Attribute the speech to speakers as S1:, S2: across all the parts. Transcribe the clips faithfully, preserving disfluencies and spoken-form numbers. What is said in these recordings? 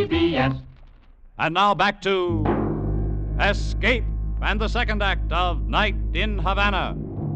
S1: B S. And now back to Escape and the second act of Night in Havana.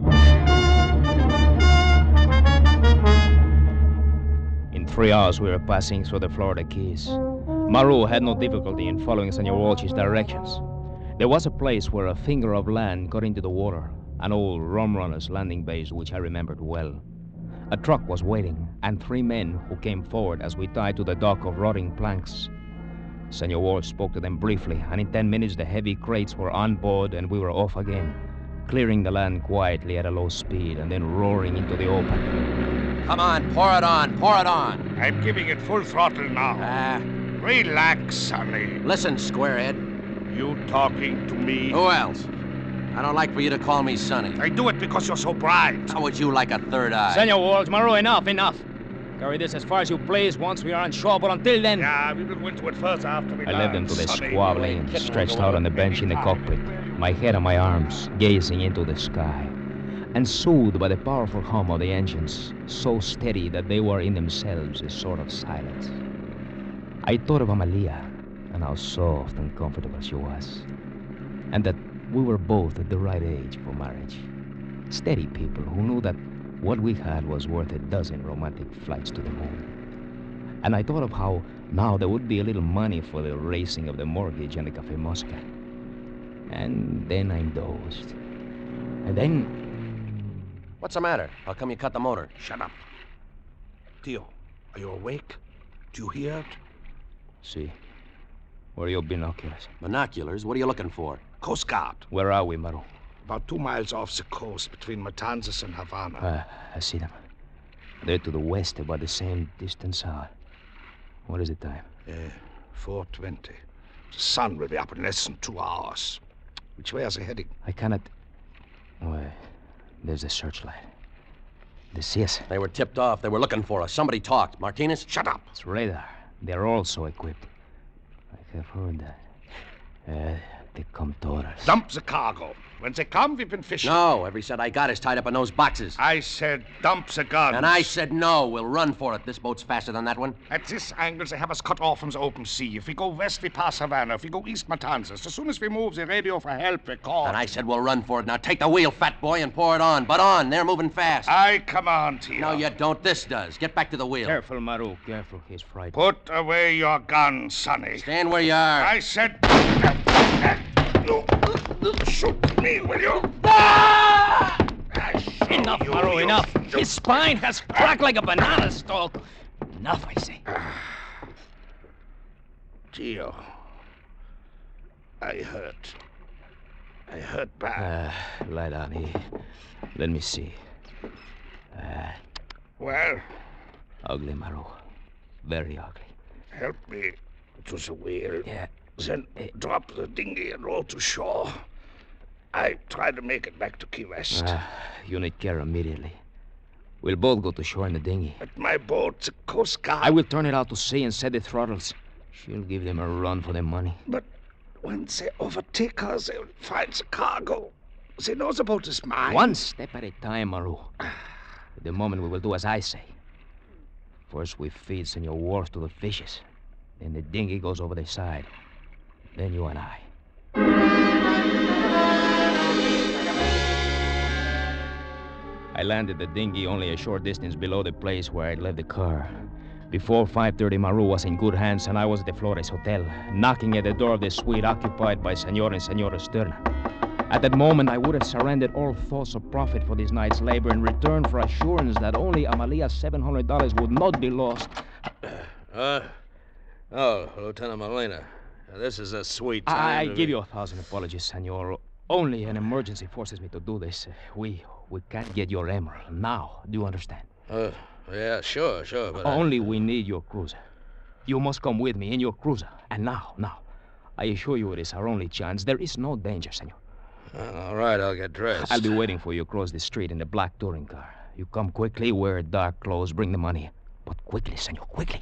S2: In three hours, we were passing through the Florida Keys. Maru had no difficulty in following Senor Walsh's directions. There was a place where a finger of land got into the water, an old rum runner's landing base which I remembered well. A truck was waiting, and three men who came forward as we tied to the dock of rotting planks. Senor Walsh spoke to them briefly, and in ten minutes the heavy crates were on board and we were off again, clearing the land quietly at a low speed and then roaring into the open.
S3: Come on, pour it on, pour it on.
S4: I'm giving it full throttle now.
S3: Ah.
S4: Relax, Sonny.
S3: Listen, squarehead.
S4: You talking to me?
S3: Who else? I don't like for you to call me Sonny.
S4: I do it because you're so bright.
S3: How would you like a third eye?
S2: Senor Walsh, Maru, enough, enough. Carry this as far as you please once we are on shore, but until then...
S4: Yeah, we will go into it first after we
S2: I
S4: land,
S2: led them to the
S4: Sonny.
S2: squabbling and stretched out on the bench in the cockpit, my head on my arms, gazing into the sky, and soothed by the powerful hum of the engines, so steady that they were in themselves a sort of silence. I thought of Amalia, and how soft and comfortable she was, and that we were both at the right age for marriage. Steady people who knew that what we had was worth a dozen romantic flights to the moon. And I thought of how now there would be a little money for the raising of the mortgage and the Café Mosca. And then I dozed. And then...
S3: What's the matter? How come you cut the motor?
S4: Shut up. Tio, are you awake? Do you hear it?
S2: See. Where are your binoculars?
S3: Binoculars? What are you looking for?
S4: Coast Guard.
S2: Where are we, Maru?
S4: About two miles off the coast between Matanzas and Havana.
S2: Ah, I see them. They're to the west, about the same distance south. What is the time?
S4: Uh, four twenty. The sun will be up in less than two hours. Which way is it heading?
S2: I cannot... Oh, there's the searchlight. They see us.
S3: They were tipped off. They were looking for us. Somebody talked. Martinez?
S4: Shut up.
S2: It's radar. They're also equipped. I have heard that. Uh, they come toward us.
S4: Dump the cargo. When they come, we've been fishing.
S3: No, every cent I got is tied up in those boxes.
S4: I said dump the guns.
S3: And I said no. We'll run for it. This boat's faster than that one.
S4: At this angle, they have us cut off from the open sea. If we go west, we pass Havana. If we go east, Matanzas. As soon as we move, the radio for help, we call.
S3: And I said we'll run for it. Now take the wheel, fat boy, and pour it on. But on. They're moving fast.
S4: I come on, Tio.
S3: No, you don't. This does. Get back to the wheel.
S2: Careful, Maru. Careful. He's frightened.
S4: Put away your gun, Sonny.
S3: Stand where you are.
S4: I said... You shoot me, will you? Ah!
S2: Enough,
S4: you,
S2: Maru,
S4: you
S2: enough.
S4: shoot.
S2: His spine has cracked like a banana stalk. Enough, I say.
S4: Tio, I hurt. I hurt bad.
S2: Uh, lie down here. Let me see. Uh,
S4: Well,
S2: ugly, Maru. Very ugly.
S4: help me to the wheel.
S2: Yeah.
S4: Then drop the dinghy and row to shore. I try to make it back to Key West.
S2: Uh, you need care immediately. We'll both go to shore in the dinghy.
S4: At my boat, the Coast Guard.
S2: I will turn it out to sea and set the throttles. She'll give them a run for their money.
S4: But when they overtake us, they'll find the cargo. They know the boat is mine.
S2: One step at a time, Maru. At the moment, we will do as I say. First, we feed Senor Walsh to the fishes. Then the dinghy goes over the side. Then you and I. I landed the dinghy only a short distance below the place where I'd left the car. Before five thirty, Maru was in good hands, and I was at the Flores Hotel, knocking at the door of the suite occupied by Senor and Senora Sterna. At that moment, I would have surrendered all thoughts of profit for this night's labor in return for assurance that only Amalia's seven hundred dollars would not be lost.
S5: Uh, oh, Lieutenant Molina. This is a sweet time.
S2: I
S5: to
S2: give
S5: be-
S2: you a thousand apologies, Senor. Only an emergency forces me to do this. We we can't get your emerald now. Do you understand?
S5: Uh, yeah, sure, sure, but... I-
S2: Only we need your cruiser. You must come with me in your cruiser. And now, now. I assure you it is our only chance. There is no danger, Senor.
S5: Uh, all right, I'll get dressed.
S2: I'll be waiting for you across the street in the black touring car. You come quickly, wear dark clothes, bring the money. But quickly, Senor, quickly.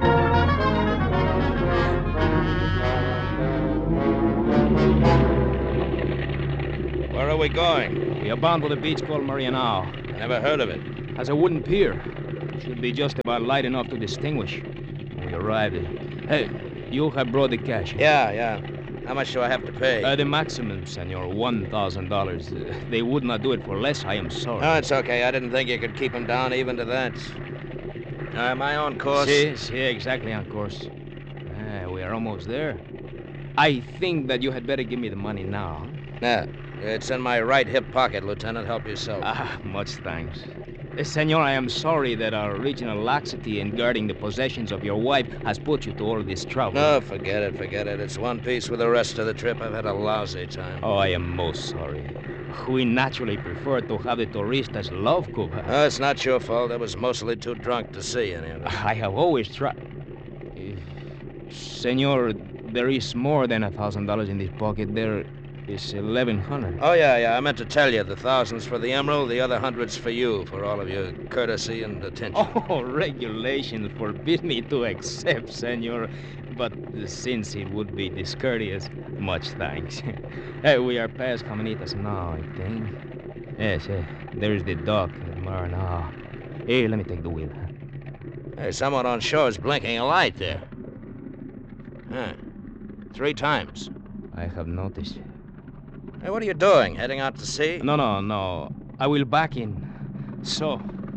S5: Where are we going?
S2: We are bound for the beach called Marianao.
S5: Never heard of it.
S2: Has a wooden pier. Should be just about light enough to distinguish. We arrived at... Hey, You have brought the cash.
S5: Yeah, yeah. How much do I have to pay?
S2: Uh, the maximum, senor, one thousand dollars. Uh, they would not do it for less, I am sorry.
S5: No, it's okay. I didn't think you could keep him down even to that. Uh, my own course.
S2: Si, si, exactly on course. Uh, we are almost there. I think that you had better give me the money now.
S5: Yeah, it's in my right hip pocket, Lieutenant. Help yourself.
S2: Ah, much thanks. Uh, senor, I am sorry that our original laxity in guarding the possessions of your wife has put you to all this trouble.
S5: No, forget it, forget it. It's one piece with the rest of the trip. I've had a lousy time.
S2: Oh, I am most sorry. We naturally prefer to have the touristas love Cuba.
S5: No, it's not your fault. I was mostly too drunk to see any of it.
S2: I have always tried. Uh, senor, there is more than a thousand dollars in this pocket. There is eleven hundred.
S5: Oh, yeah, yeah. I meant to tell you. The thousand's for the emerald, the other hundred's for you, for all of your courtesy and attention.
S2: Oh, regulations forbid me to accept, senor. But since it would be discourteous, much thanks. uh, we are past Caminitas now, I think. Yes, uh, there's the dock, Mar now. Hey, let me take the wheel.
S5: Hey, someone on shore is blinking a light there. Huh. Three times.
S2: I have noticed.
S5: Hey, what are you doing? Heading out to sea?
S2: No, no, no. I will back in. So.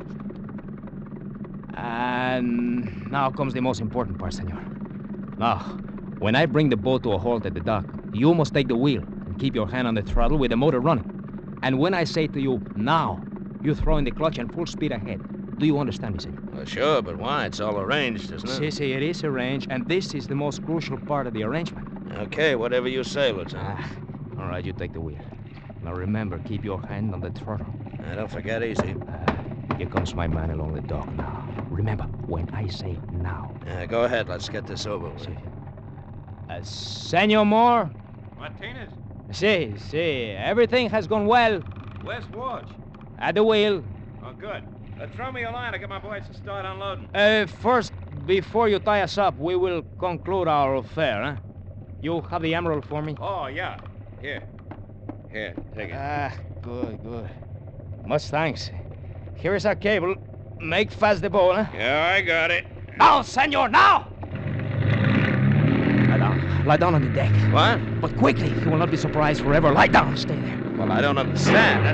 S2: And now comes the most important part, senor. Now, when I bring the boat to a halt at the dock, you must take the wheel and keep your hand on the throttle with the motor running. And when I say to you, now, you throw in the clutch and full speed ahead. Do you understand me, senor?
S5: Well, sure, but why? It's all arranged, isn't it?
S2: Si, si, it is arranged, and this is the most crucial part of the arrangement.
S5: Okay, whatever you say, Lieutenant.
S2: Ah, all right, you take the wheel. Now remember, keep your hand on the throttle.
S5: Uh, don't forget easy.
S2: Uh, here comes my man along the dock now. Remember, when I say now.
S5: Uh, go ahead. Let's get this over with.
S2: Si. Uh, Senor Moore?
S1: Martinez,
S2: Si, si. Everything has gone well.
S1: where's Watch?
S2: At the wheel.
S1: Oh, good. Uh, throw me a line. I'll get my boys to start unloading.
S2: Uh, first, before you tie us up, we will conclude our affair, huh? You have the emerald for me?
S1: Oh, yeah. Here. Here, take it.
S2: Ah, good, good. Much thanks. Here is our cable. Make fast the boat, huh?
S1: Yeah, I got it.
S2: Now, senor, now! Lie down. Lie down on the deck.
S5: What?
S2: But quickly, you will not be surprised forever. Lie down. Stay there.
S5: Well, I don't understand.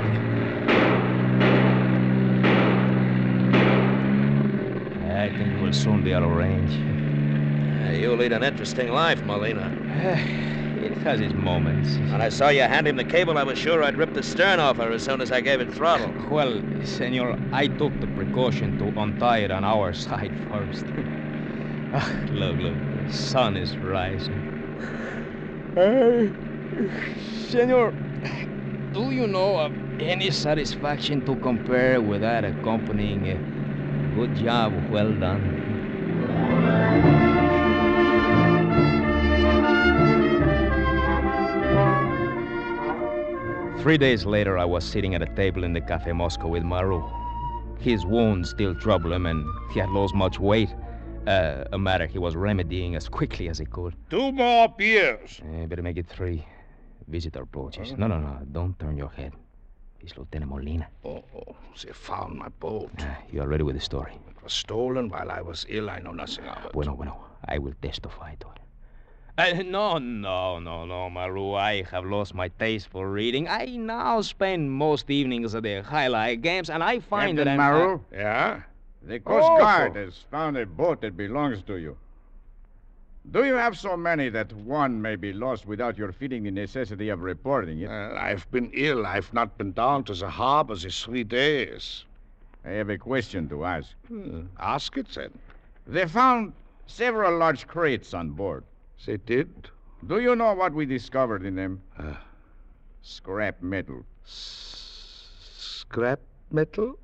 S2: I think we'll soon be out of range.
S5: Uh, you lead an interesting life, Molina.
S2: It has its moments.
S5: When I saw you hand him the cable, I was sure I'd rip the stern off her as soon as I gave it throttle.
S2: Well, senor, I took the precaution to untie it on our side first. Ah, look, look, the sun is rising. Hey, senor, do you know of any satisfaction to compare with that accompanying a good job well done? Three days later, I was sitting at a table in the Café Moscow with Maru. His wounds still troubled him, and he had lost much weight. Uh, a matter he was remedying as quickly as he could.
S4: Two more beers.
S2: Uh, better make it three. Visit our approaches. No, no, no. Don't turn your head. It's Lieutenant Molina.
S4: Oh, oh, they found my boat.
S2: Uh, you are ready with the story.
S4: It was stolen while I was ill. I know nothing of it.
S2: Bueno, bueno. I will testify to it. Uh, no, no, no, no, Maru. I have lost my taste for reading. I now spend most evenings at the highlight games, and I find
S6: Captain
S2: that I'm...
S6: Maru,
S4: Yeah?
S6: the Coast
S4: Oh.
S6: Guard has found a boat that belongs to you. Do you have so many that one may be lost without your feeling the necessity of reporting it?
S4: Uh, I've been ill. I've not been down to the harbor these three days.
S6: I have a question to ask.
S4: Hmm. Ask it, then.
S6: They found several large crates on board.
S4: They did?
S6: Do you know what we discovered in them?
S4: Uh,
S6: Scrap metal.
S4: s- scrap metal?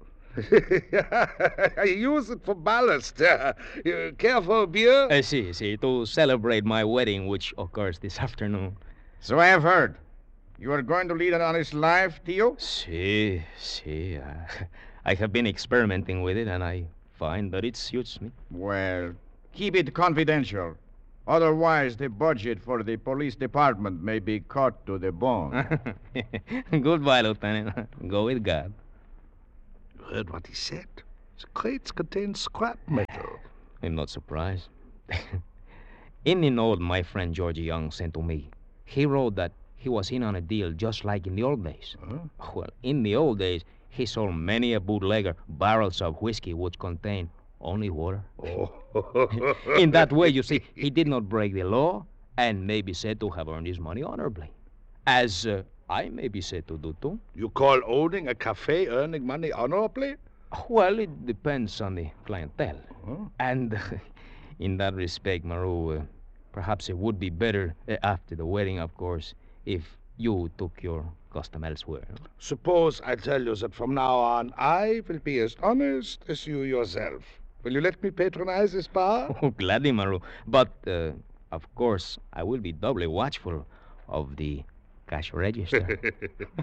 S4: I use it for ballast. Uh, you care for a beer?
S2: Uh, si, si, to celebrate my wedding, which occurs this afternoon.
S6: So I have heard. You are going to lead an honest life, Tio?
S2: Si, si. Uh, I have been experimenting with it, and I find that it suits me.
S6: Well, keep it confidential. Otherwise, the budget for the police department may be cut to the bone.
S2: Goodbye, Lieutenant. Go with God.
S4: You heard what he said. The crates contain scrap metal.
S2: I'm not surprised. In the note my friend George Young sent to me, he wrote that he was in on a deal just like in the old days.
S4: Huh?
S2: Well, in the old days, he sold many a bootlegger barrels of whiskey which contained only water.
S4: Oh.
S2: In that way, you see, he did not break the law and may be said to have earned his money honorably. As uh, I may be said to do too.
S4: You call owning a cafe earning money honorably?
S2: Well, it depends on the clientele.
S4: Huh?
S2: And in that respect, Maru, uh, perhaps it would be better, uh, after the wedding, of course, if you took your custom elsewhere.
S4: Suppose I tell you that from now on I will be as honest as you yourself. Will you let me patronize this bar?
S2: Oh, gladly, Maru. But, uh, of course, I will be doubly watchful of the cash register.